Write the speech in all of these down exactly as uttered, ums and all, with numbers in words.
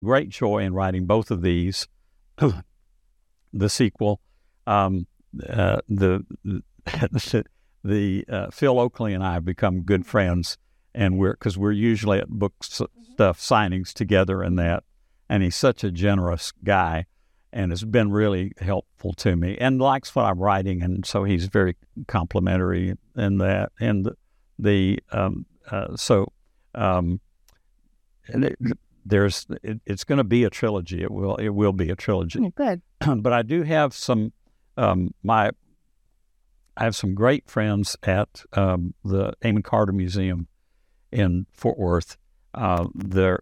great joy in writing both of these. The sequel, um, uh, the the uh, Phil Oakley and I have become good friends, and we're because we're usually at book s- stuff signings together and that. And he's such a generous guy, and has been really helpful to me, and likes what I'm writing, and so he's very complimentary in that. And the, the um, uh, so um, and it, there's it, it's going to be a trilogy. It will it will be a trilogy. Oh, good. But I do have some um, my I have some great friends at um, the Amon Carter Museum in Fort Worth. Uh, their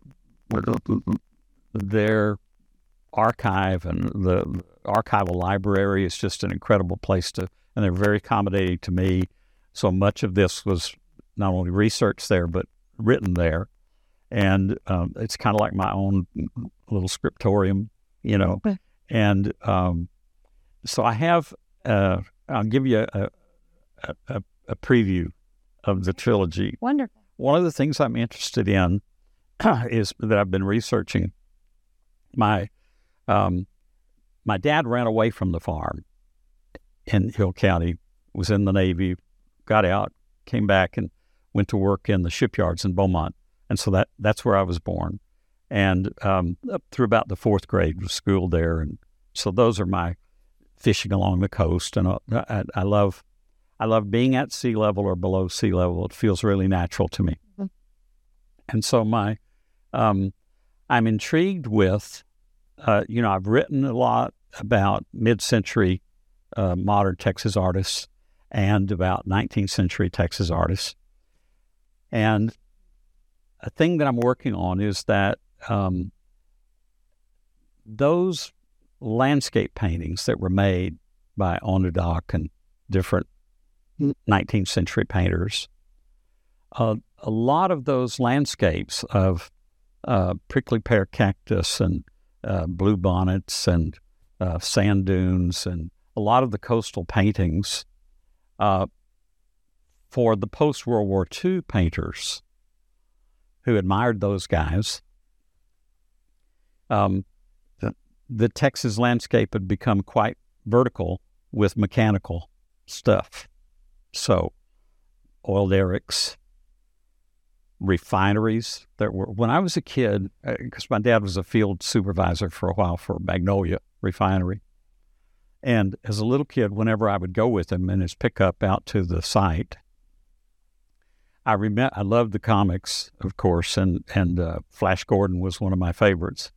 their archive and the archival library is just an incredible place to, and they're very accommodating to me. So much of this was not only researched there, but written there. And um, it's kind of like my own little scriptorium, you know. Okay. And um, so I have, uh, I'll give you a, a, a, a preview of the trilogy. Wonderful. One of the things I'm interested in is that I've been researching. My um, my dad ran away from the farm in Hill County, was in the Navy, got out, came back, and went to work in the shipyards in Beaumont. And so that that's where I was born. And um, up through about the fourth grade, was schooled there. And so those are my fishing along the coast. And uh, I, I love I love being at sea level or below sea level. It feels really natural to me. Mm-hmm. And so my um, I'm intrigued with, uh, you know, I've written a lot about mid-century uh, modern Texas artists and about nineteenth century Texas artists. And a thing that I'm working on is that um, those landscape paintings that were made by Onudok and different nineteenth century painters, uh, a lot of those landscapes of uh, prickly pear cactus and uh, blue bonnets and uh, sand dunes and a lot of the coastal paintings uh, for the post-World War Two painters who admired those guys, um, the, the Texas landscape had become quite vertical with mechanical stuff. So, oil derricks, refineries that were, when I was a kid, because my dad was a field supervisor for a while for Magnolia Refinery. And as a little kid, whenever I would go with him in his pickup out to the site, I remember, I loved the comics, of course, and, and uh, Flash Gordon was one of my favorites.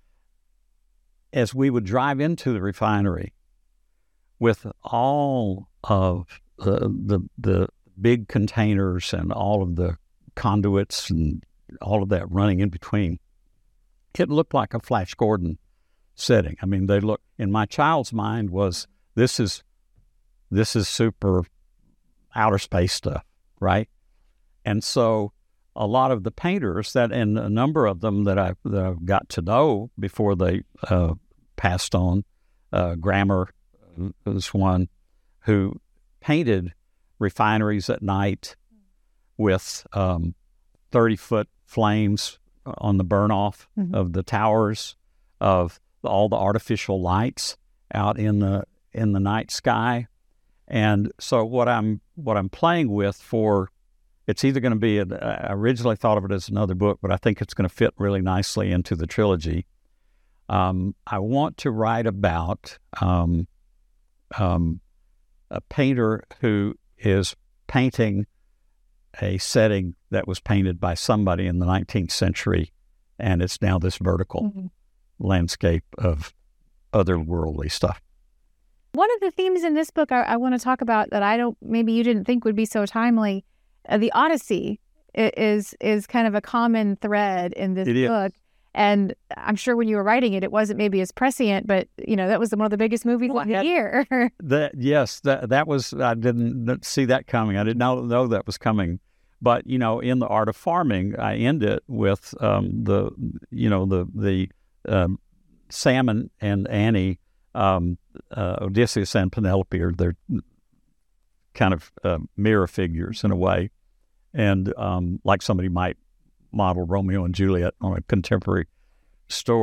As we would drive into the refinery with all of uh, the the big containers and all of the conduits and all of that running in between, it looked like a Flash Gordon setting. I mean, they look, in my child's mind was, this is, this is super outer space stuff, right? And so a lot of the painters that, and a number of them that I that I've got to know before they uh, passed on, uh, Grammer was one who painted refineries at night with um, thirty-foot flames on the burn-off mm-hmm. of the towers, of all the artificial lights out in the in the night sky. And so what I'm what I'm playing with for, it's either going to be, a, I originally thought of it as another book, but I think it's going to fit really nicely into the trilogy. Um, I want to write about um, um, a painter who is painting a setting that was painted by somebody in the nineteenth century, and it's now this vertical mm-hmm. landscape of otherworldly stuff. One of the themes in this book I, I want to talk about that I don't, maybe you didn't think would be so timely, uh, the Odyssey is is kind of a common thread in this it book. Is. And I'm sure when you were writing it, it wasn't maybe as prescient, but, you know, that was one of the biggest movies well, of the year. that, yes, that that was, I didn't see that coming. I didn't know, know that was coming. But, you know, in The Art of Farming, I end it with um, the, you know, the, the um, Sam and, and Annie, um, uh, Odysseus and Penelope are their kind of uh, mirror figures in a way. And um, like somebody might model Romeo and Juliet on a contemporary story.